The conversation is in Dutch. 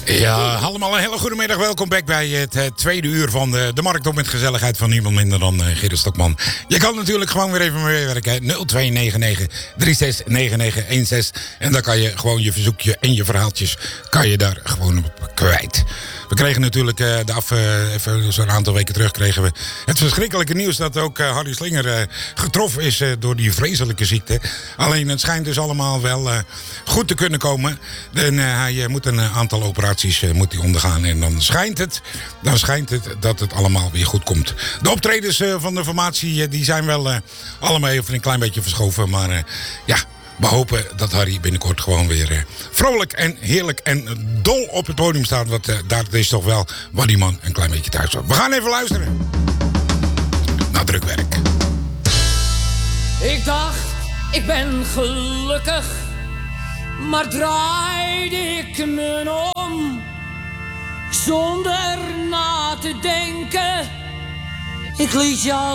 Ja, allemaal een hele goede middag. Welkom back bij het tweede uur van de Markt op met gezelligheid van niemand minder dan Gerrit Stokman. Je kan natuurlijk gewoon weer even meewerken. 0299 369916. En dan kan je gewoon je verzoekje en je verhaaltjes kan je daar gewoon op kwijt. We kregen natuurlijk even zo'n aantal weken terug kregen we het verschrikkelijke nieuws dat ook Harry Slinger getroffen is door die vreselijke ziekte. Alleen het schijnt dus allemaal wel goed te kunnen komen. En hij moet een aantal operaties moet hij ondergaan. En dan schijnt het dat het allemaal weer goed komt. De optredens van de formatie die zijn wel allemaal even een klein beetje verschoven. Maar ja... We hopen dat Harry binnenkort gewoon weer vrolijk en heerlijk en dol op het podium staat. Want daar is toch wel waar die man een klein beetje thuis hoort. We gaan even luisteren naar drukwerk. Ik dacht, ik ben gelukkig, maar draaide ik me om. Zonder na te denken, ik liet je